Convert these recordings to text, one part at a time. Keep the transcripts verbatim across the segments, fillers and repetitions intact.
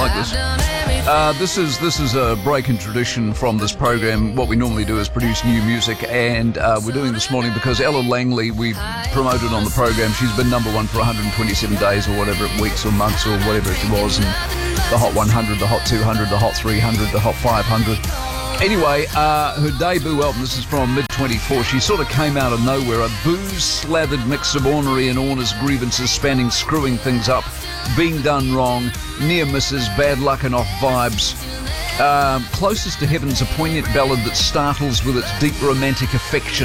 like this. Uh, this is this is a break in tradition from this program. What we normally do is produce new music, and uh, we're doing this morning because Ella Langley, we promoted on the program. She's been number one for one hundred twenty-seven days or whatever, weeks or months or whatever she was, and the Hot one hundred, the Hot two hundred, the Hot three hundred, the Hot five hundred. Anyway, uh, her debut album, this is from mid twenty-four, she sort of came out of nowhere, a booze-slathered mix of ornery and honest grievances spanning screwing things up, being done wrong, near misses, bad luck and off vibes. Um, closest to Heaven's a poignant ballad that startles with its deep romantic affection.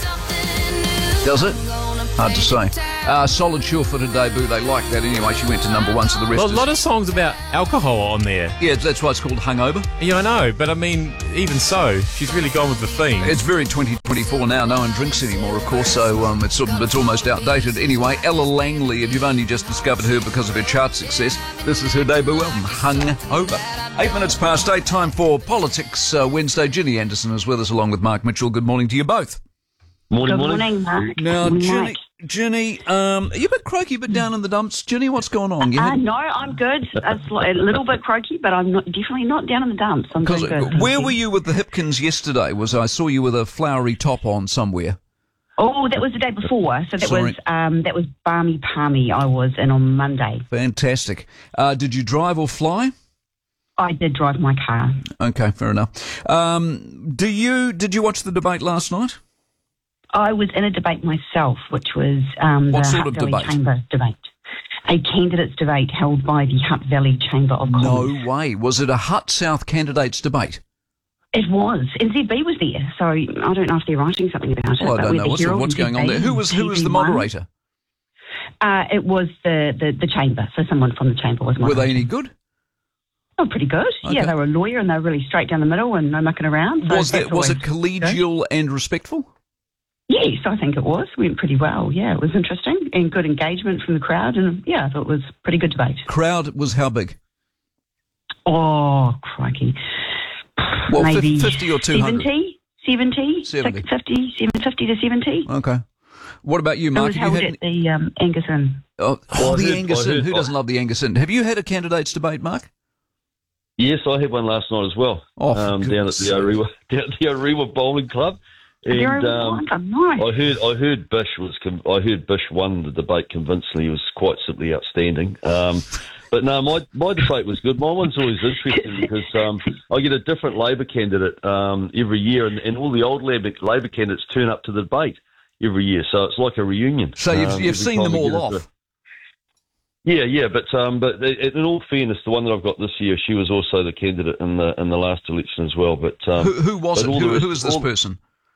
Does it? Hard to say. Uh, solid sure-footed debut. They like that anyway. She went to number one, so the rest Well, a is... lot of songs about alcohol on there. Yeah, that's why it's called Hungover. Yeah, I know, but I mean, even so, she's really gone with the theme. It's very twenty twenty-four now. No one drinks anymore, of course, so um, it's sort of, it's almost outdated. Anyway, Ella Langley, if you've only just discovered her because of her chart success, this is her debut album, Hungover. Eight minutes past eight, time for Politics uh, Wednesday. Ginny Anderson is with us along with Mark Mitchell. Good morning to you both. Morning, Good morning. morning, Mark. Now, Good Ginny, night. Ginny, um, are you a bit croaky, a bit down in the dumps? Ginny, what's going on? You Uh, had- no, I'm good. It's li- a little bit croaky, but I'm not, definitely not down in the dumps. I'm Because doing good. where were you with the Hipkins yesterday? Was I saw you with a flowery top on somewhere? Oh, that was the day before. So that Sorry. was um, that was Barmy Palmy I was in on Monday. Fantastic. Uh, did you drive or fly? I did drive my car. Okay, fair enough. Um, do you did you watch the debate last night? I was in a debate myself, which was um, What the sort Hutt of Valley debate? Chamber debate. A candidates debate held by the Hutt Valley Chamber of Commerce. No way. Was it a Hutt South candidates debate? It was. And Z B was there, so I don't know if they're writing something about it. Well, I but don't we're know the what's, Herald what's and going on Z B there. Who was who was the T V one. moderator? Uh, it was the, the, the chamber, so someone from the chamber was Were moderating. they any good? Oh, pretty good. Okay. Yeah, they were a lawyer and they were really straight down the middle and no mucking around. So Was that's that was it always good. collegial and respectful? Yes, I think it was. Went pretty well. Yeah, it was interesting and good engagement from the crowd. And yeah, I thought it was a pretty good debate. Crowd was how big? Oh, crikey. Well, Maybe fifty or two hundred. seventy, seventy, seventy. fifty, fifty to seventy. Okay. What about you, It Mark? was Have you held had at the um, Angus Inn. oh, oh, Well, I the heard- Angus I Inn. heard- Who doesn't love the Angus Inn? Have you had a candidates debate, Mark? Yes, I had one last night as well. Oh, for um, down at goodness the sake. Orewa, down at the Orewa Bowling Club. And They're um, over nice. I heard, I heard Bish was, con- I heard Bish won the debate convincingly. He was quite simply outstanding. Um, but no, my my debate was good. My one's always interesting because um, I get a different Labor candidate um, every year, and, and all the old Labor, Labor candidates turn up to the debate every year. So it's like a reunion. So you've, Um, you've every seen time them we all get off. into- Yeah, yeah, but um, but in all fairness, the one that I've got this year, she was also the candidate in the in the last election as well. But um, Who, who was but it? all the Who, rest- who is this all- person?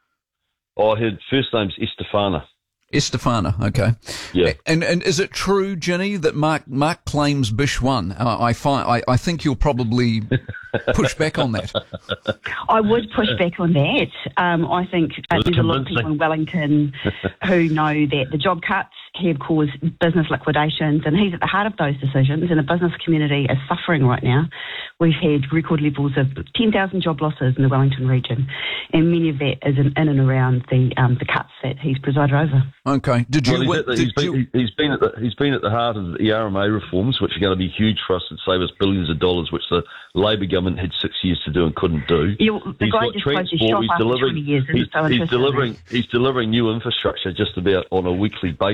I had first name's Estefana. Estefana, okay. Yeah. And and is it true, Jenny, that Mark Mark claims Bish won? Uh, I find I, I think you'll probably push back on that. I would push back on that. Um, I think uh, Was it there's a lot of convincing? people in Wellington who know that the job cuts have caused business liquidations, and he's at the heart of those decisions, and the business community is suffering right now. We've had record levels of ten thousand job losses in the Wellington region, and many of that is in, in and around the um, the cuts that he's presided over. Okay. Did you? Well, he's, win- at the, did he's, been, you he's been at the he's been at the heart of the E R M A reforms, which are going to be huge for us and save us billions of dollars, which the Labor government had six years to do and couldn't do. Yeah, the He's guy got just closed his transport. shop He's after delivering. twenty years. Isn't He's, it so he's interesting? delivering. He's delivering new infrastructure just about on a weekly basis.